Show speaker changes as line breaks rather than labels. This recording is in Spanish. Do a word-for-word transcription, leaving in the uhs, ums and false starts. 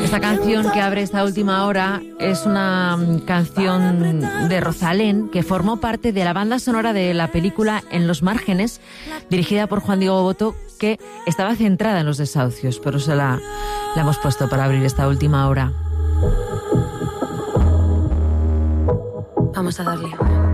Esta canción que abre esta última hora es una canción de Rosalén que formó parte de la banda sonora de la película En los márgenes, dirigida por Juan Diego Botto, que estaba centrada en los desahucios, pero se la, la hemos puesto para abrir esta última hora.
Vamos a darle.